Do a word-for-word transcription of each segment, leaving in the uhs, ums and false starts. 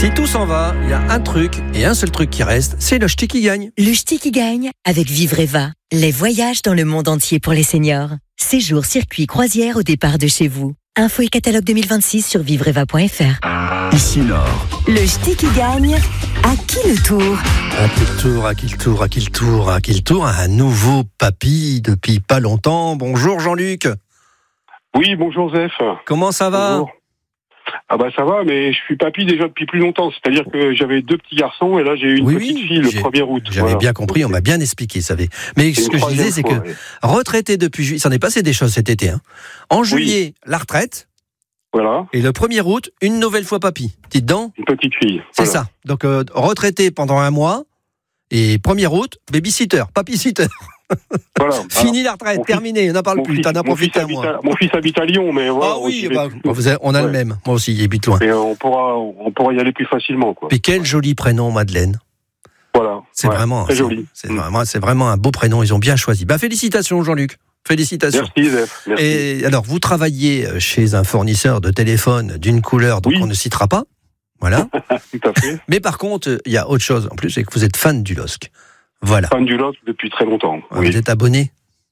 Si tout s'en va, il y a un truc et un seul truc qui reste, c'est le ch'ti qui gagne. Le ch'ti qui gagne avec Vivreva, les voyages dans le monde entier pour les seniors. Séjour, circuit, croisière au départ de chez vous. Info et catalogue deux mille vingt-six sur vivreva point f r. Ici Nord. Le ch'ti qui gagne, à qui le tour? À qui le tour, à qui le tour, à qui le tour, à qui le tour, un nouveau papy depuis pas longtemps. Bonjour Jean-Luc. Oui, bonjour Zef. Comment ça va? Bonjour. Ah bah ça va, mais je suis papy déjà depuis plus longtemps. C'est-à-dire que j'avais deux petits garçons et là j'ai eu une oui, petite oui, fille le j'ai, premier août. J'avais voilà. bien compris, on m'a bien expliqué, ça avait. Mais c'est ce que je disais, c'est fois, que ouais. retraité depuis juillet, ça en est passé des choses cet été. Hein. En juillet, oui. La retraite. Voilà. Et le premier août, une nouvelle fois papy. Petite dent. Une petite fille. C'est voilà. ça. Donc euh, retraité pendant un mois et premier août, babysitter, papy-sitter. Voilà. Fini la retraite, terminé, on n'en parle plus, fils, t'en as profité un mois. À, mon fils habite à Lyon, mais voilà. Ah oui, bah, vous avez, on a ouais. le même, moi aussi, il habite loin. Et on pourra, on pourra y aller plus facilement, quoi. Puis quel joli prénom, Madeleine. Voilà. C'est ouais, vraiment, très c'est, joli. C'est, mmh. vraiment, c'est vraiment un beau prénom, ils ont bien choisi. Bah, félicitations, Jean-Luc. Félicitations. Merci, Zef. Merci. Et alors, vous travaillez chez un fournisseur de téléphone d'une couleur dont oui. on ne citera pas. Voilà. Tout à fait. Mais par contre, il y a autre chose en plus, c'est que vous êtes fan du L O S C. Voilà. Fan du L O S C depuis très longtemps. Vous oui. êtes abonné?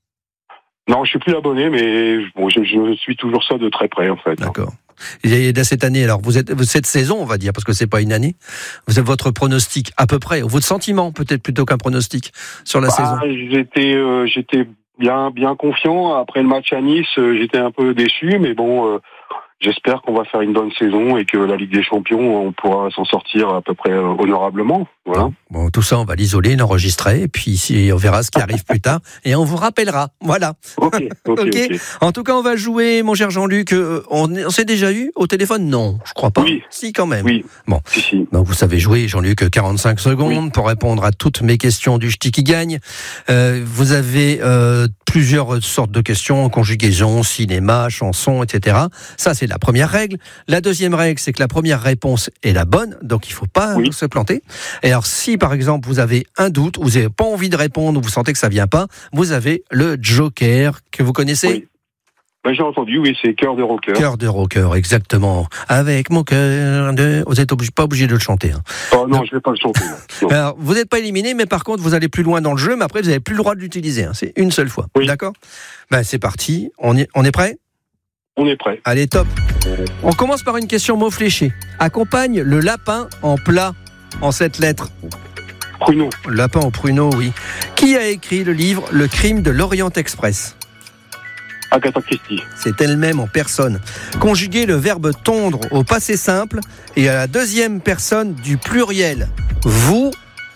Non, je suis plus abonné, mais bon, je, je suis toujours ça de très près, en fait. D'accord. Et de cette année, alors vous êtes cette saison, on va dire, parce que c'est pas une année. Vous avez votre pronostic à peu près, votre sentiment peut-être plutôt qu'un pronostic sur la bah, saison. J'étais, euh, j'étais bien, bien confiant. Après le match à Nice, euh, j'étais un peu déçu, mais bon. Euh, J'espère qu'on va faire une bonne saison et que la Ligue des Champions, on pourra s'en sortir à peu près honorablement. Voilà. Bon, tout ça, on va l'isoler, l'enregistrer, et puis ici, on verra ce qui arrive plus tard, et on vous rappellera. Voilà. Okay, okay, okay. ok. En tout cas, on va jouer, mon cher Jean-Luc. Euh, on, on s'est déjà eu au téléphone? Non, je crois pas. Oui. Si, quand même. Oui. Bon. Si, si. Donc, vous savez jouer, Jean-Luc, quarante-cinq secondes oui. pour répondre à toutes mes questions du ch'ti qui gagne. Euh, vous avez euh, plusieurs sortes de questions, conjugaison, cinéma, chanson, et cetera. Ça, c'est la première règle. La deuxième règle, c'est que la première réponse est la bonne, donc il ne faut pas oui. se planter. Et alors, si par exemple vous avez un doute, vous n'avez pas envie de répondre, vous sentez que ça ne vient pas, vous avez le joker que vous connaissez. Oui. Ben, j'ai entendu, oui, c'est Cœur de rocker. Cœur de rocker, exactement. Avec mon cœur de... Vous n'êtes obligé, pas obligé de le chanter. Hein. Oh non, non. je ne vais pas le chanter. Non. Alors, vous n'êtes pas éliminé, mais par contre, vous allez plus loin dans le jeu, mais après, vous n'avez plus le droit de l'utiliser. Hein. C'est une seule fois. Oui. D'accord ? Ben, c'est parti. On est, on est prêt ? On est prêt. Allez, top. On commence par une question mot fléché. Accompagne le lapin en plat en sept lettres. Pruneau. Lapin au pruneau, oui. Qui a écrit le livre Le crime de l'Orient Express ? Agatha Christie. C'est elle-même en personne. Conjuguer le verbe tondre au passé simple et à la deuxième personne du pluriel. Vous...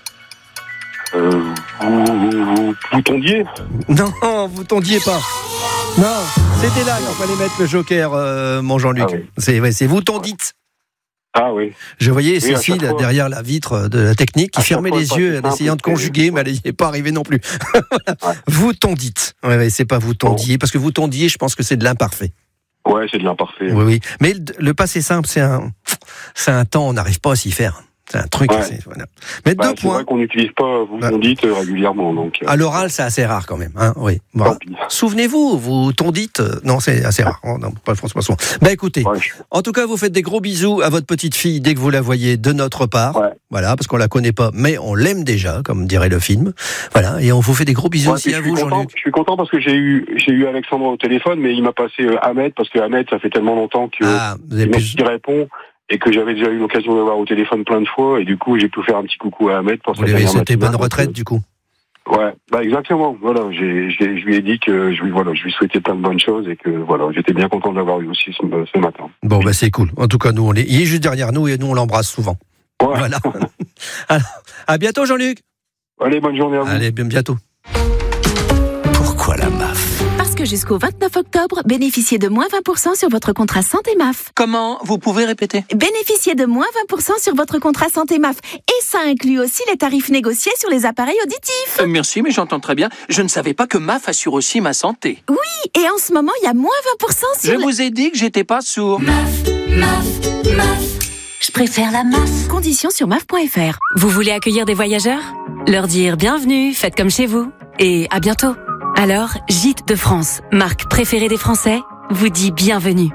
Euh, vous, vous, vous, vous tondiez ? Non, vous tondiez pas. Non, c'était là qu'il fallait mettre le joker, euh, mon Jean-Luc. Ah oui. C'est, ouais, c'est vous tondite. Ah oui. Je voyais oui, Cécile fois, derrière la vitre de la technique qui fermait les yeux en essayant de conjuguer, mais elle n'y est pas arrivée non plus. Voilà. Ouais. Vous tondite. Ouais, ouais, c'est pas vous tondiez, bon. Parce que vous tondiez, je pense que c'est de l'imparfait. Ouais, c'est de l'imparfait. Oui, oui. Mais le, le passé simple, c'est un, c'est un temps, on n'arrive pas à s'y faire. C'est un truc. Ouais. C'est, voilà. Mais bah, deux c'est points. C'est vrai qu'on n'utilise pas vous bah, tondite régulièrement. Donc, euh... À l'oral, c'est assez rare quand même. Hein, oui. Bon. Souvenez-vous, vous tondite. Non, c'est assez rare. Oh, non, pas François Masson. Bah écoutez, ouais. En tout cas, vous faites des gros bisous à votre petite fille dès que vous la voyez de notre part. Ouais. Voilà, parce qu'on la connaît pas, mais on l'aime déjà, comme dirait le film. Voilà, et on vous fait des gros bisous ouais, aussi à vous, content, Jean-Luc. Je suis content parce que j'ai eu, j'ai eu Alexandre au téléphone, mais il m'a passé euh, Ahmed, parce que Ahmed, ça fait tellement longtemps que ah, vous avez plus... il répond. Et que j'avais déjà eu l'occasion d'avoir au téléphone plein de fois, et du coup, j'ai pu faire un petit coucou à Ahmed pour sa dernière matinale. C'était bonne retraite, donc, du coup. Ouais, bah exactement. Voilà, j'ai, j'ai, je lui ai dit que je lui, voilà, je lui souhaitais plein de bonnes choses et que voilà, j'étais bien content de l'avoir eu aussi ce, ce matin. Bon, bah c'est cool. En tout cas, nous, on est, il est juste derrière nous et nous, on l'embrasse souvent. Ouais. Voilà. Alors, à bientôt, Jean-Luc. Allez, bonne journée à vous. Allez, bien bientôt. Pourquoi la M A F ? Parce que jusqu'au vingt-neuf octobre, bénéficiez de moins vingt pour cent sur votre contrat santé M A F. Comment ? Vous pouvez répéter ? Bénéficiez de moins vingt pour cent sur votre contrat santé M A F. Et ça inclut aussi les tarifs négociés sur les appareils auditifs. Euh, merci, mais j'entends très bien. Je ne savais pas que M A F assure aussi ma santé. Oui, et en ce moment, il y a moins vingt pour cent sur... Je le... vous ai dit que j'étais pas sourd. M A F, M A F, M A F. Je préfère la M A F. Conditions sur M A F point F R. Vous voulez accueillir des voyageurs ? Leur dire bienvenue, faites comme chez vous. Et à bientôt. Alors, Gîtes de France, marque préférée des Français, vous dit bienvenue.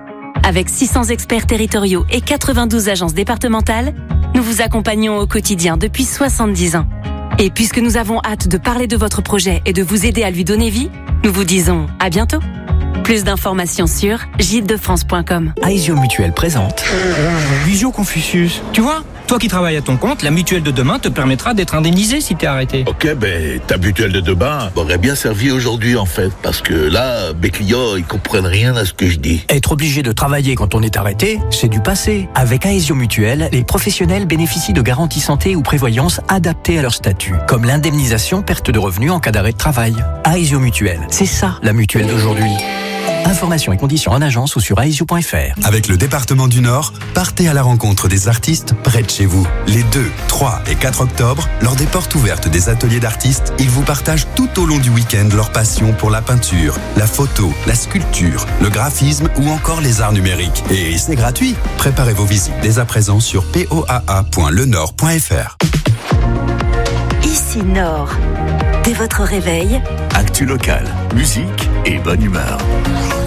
Avec six cents experts territoriaux et quatre-vingt-douze agences départementales, nous vous accompagnons au quotidien depuis soixante-dix ans. Et puisque nous avons hâte de parler de votre projet et de vous aider à lui donner vie, nous vous disons à bientôt. Plus d'informations sur gilles de france point com. Aesio Mutuelle présente Visio Confucius. Tu vois, toi qui travailles à ton compte, la mutuelle de demain te permettra d'être indemnisé si t'es arrêté. Ok, ben ta mutuelle de demain m'aurait bien servi aujourd'hui en fait, parce que là, mes clients, ils comprennent rien à ce que je dis. Être obligé de travailler quand on est arrêté, c'est du passé. Avec Aesio Mutuelle, les professionnels bénéficient de garanties santé ou prévoyance adaptées à leur statut, comme l'indemnisation perte de revenus en cas d'arrêt de travail. Aesio Mutuelle, c'est ça la mutuelle d'aujourd'hui. Informations et conditions en agence ou sur aesio point f r. Avec le département du Nord, partez à la rencontre des artistes près de chez vous. Les deux, trois et quatre octobre, lors des portes ouvertes des ateliers d'artistes, ils vous partagent tout au long du week-end leur passion pour la peinture, la photo, la sculpture, le graphisme ou encore les arts numériques. Et c'est gratuit. Préparez vos visites dès à présent sur p o a a point le nord point f r. Ici Nord. Dès votre réveil, Actu locale, musique et bonne humeur.